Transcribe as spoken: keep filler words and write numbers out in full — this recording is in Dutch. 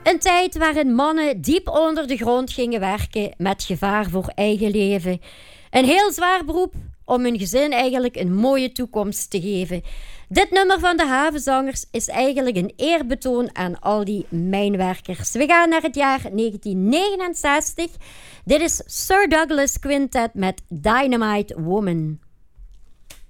Een tijd waarin mannen diep onder de grond gingen werken met gevaar voor eigen leven. Een heel zwaar beroep om hun gezin eigenlijk een mooie toekomst te geven. Dit nummer van de Havenzangers is eigenlijk een eerbetoon aan al die mijnwerkers. We gaan naar het jaar negentien negenenzestig. Dit is Sir Douglas Quintet met Dynamite Woman.